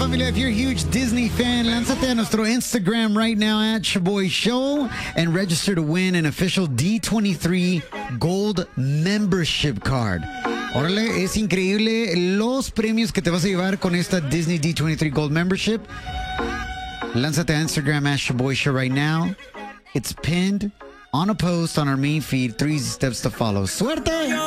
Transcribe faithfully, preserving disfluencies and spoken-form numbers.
familia. If you're a huge Disney fan, lánzate a nuestro Instagram right now at Shaboy Show and register to win an official D twenty-three Gold Membership Card. Órale, es increíble los premios que te vas a llevar con esta Disney D twenty-three Gold Membership. Lánzate a Instagram at Shaboy Show right now. It's pinned on a post on our main feed. Three easy steps to follow. ¡Suerte!